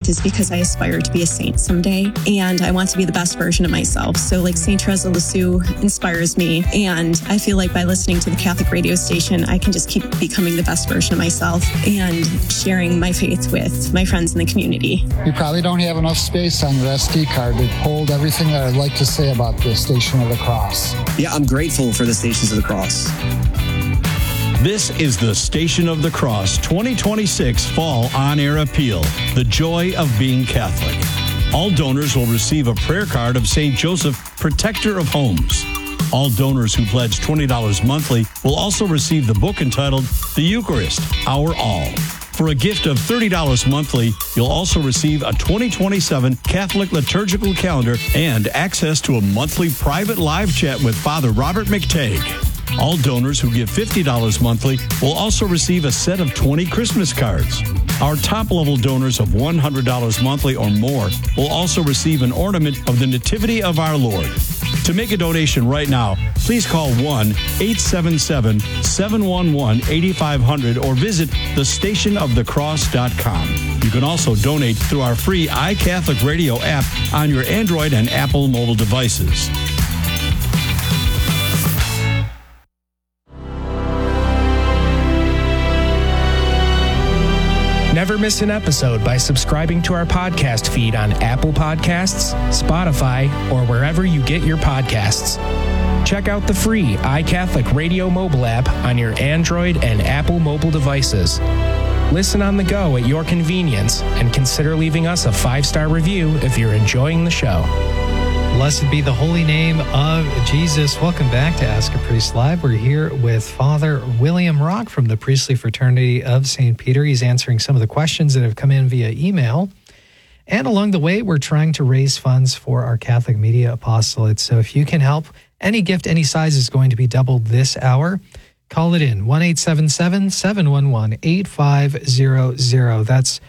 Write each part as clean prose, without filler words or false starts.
Catholic is because I aspire to be a saint someday, and I want to be the best version of myself. So like St. Teresa Lisieux inspires me, and I feel like by listening to the Catholic radio station, I can just keep becoming the best version of myself and sharing my faith with my friends in the community. You probably don't have enough space on your SD card to hold everything that I'd like to say about the Station of the Cross. Yeah, I'm grateful for the Stations of the Cross. This is the Station of the Cross 2026 Fall On-Air Appeal, The Joy of Being Catholic. All donors will receive a prayer card of St. Joseph, Protector of Homes. All donors who pledge $20 monthly will also receive the book entitled The Eucharist, Our All. For a gift of $30 monthly, you'll also receive a 2027 Catholic liturgical calendar and access to a monthly private live chat with Father Robert McTague. All donors who give $50 monthly will also receive a set of 20 Christmas cards. Our top-level donors of $100 monthly or more will also receive an ornament of the Nativity of our Lord. To make a donation right now, please call 1-877-711-8500 or visit thestationofthecross.com. You can also donate through our free iCatholic Radio app on your Android and Apple mobile devices. Never miss an episode by subscribing to our podcast feed on Apple Podcasts, Spotify, or wherever you get your podcasts. Check out the free iCatholic Radio mobile app on your Android and Apple mobile devices. Listen on the go at your convenience and consider leaving us a 5-star review if you're enjoying the show. Blessed be the holy name of Jesus. Welcome back to Ask a Priest Live. We're here with Father William Rock from the Priestly Fraternity of St. Peter. He's answering some of the questions that have come in via email. And along the way, we're trying to raise funds for our Catholic Media Apostolate. So if you can help, any gift, any size is going to be doubled this hour. Call it in, 1-877-711-8500. That's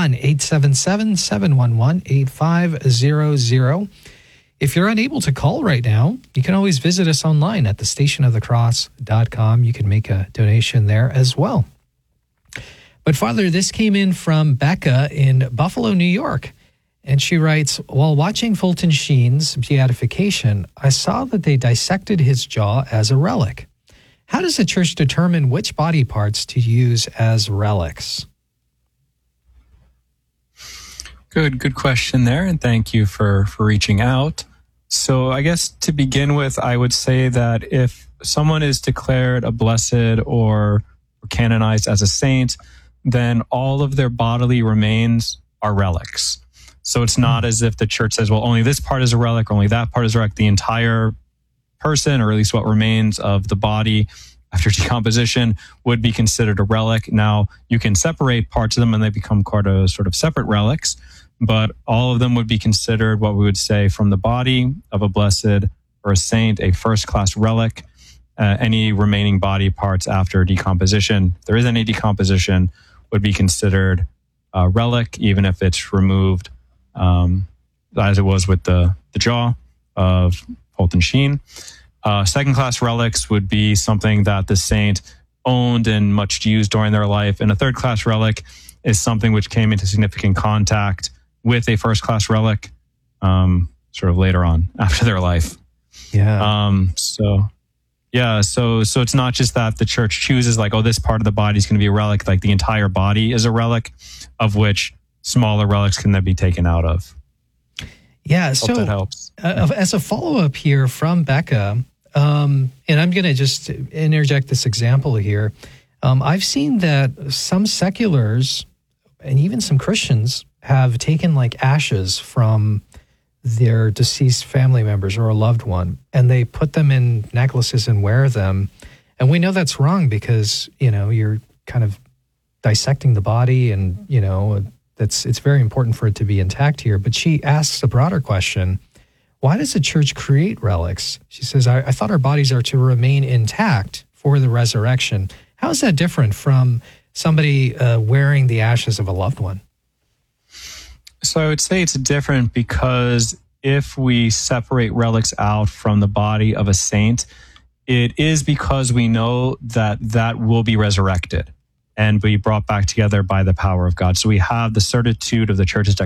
1-877-711-8500. If you're unable to call right now, you can always visit us online at thestationofthecross.com. You can make a donation there as well. But Father, this came in from Becca in Buffalo, New York. And she writes, while watching Fulton Sheen's beatification, I saw that they dissected his jaw as a relic. How does the church determine which body parts to use as relics? Good question there, and thank you for reaching out. So I guess to begin with, I would say that if someone is declared a blessed or canonized as a saint, then all of their bodily remains are relics. So it's not as if the church says, well, only this part is a relic, only that part is a relic. The entire person, or at least what remains of the body after decomposition, would be considered a relic. Now, you can separate parts of them and they become sort of separate relics, but all of them would be considered what we would say from the body of a blessed or a saint, a first-class relic. Any remaining body parts after decomposition, if there is any decomposition, would be considered a relic, even if it's removed, as it was with the jaw of Fulton Sheen. Second-class relics would be something that the saint owned and much used during their life. And a third-class relic is something which came into significant contact with a first-class relic sort of later on after their life. Yeah. So it's not just that the church chooses like, oh, this part of the body is going to be a relic. Like the entire body is a relic, of which smaller relics can then be taken out of. Yeah. Hope so that helps. As a follow-up here from Becca, and I'm going to just interject this example here. I've seen that some seculars and even some Christians have taken like ashes from their deceased family members or a loved one, and they put them in necklaces and wear them. And we know that's wrong because, you're kind of dissecting the body and, it's very important for it to be intact here. But she asks a broader question. Why does the church create relics? She says, I thought our bodies are to remain intact for the resurrection. How is that different from somebody wearing the ashes of a loved one? So I would say it's different because if we separate relics out from the body of a saint, it is because we know that will be resurrected and be brought back together by the power of God. So we have the certitude of the church's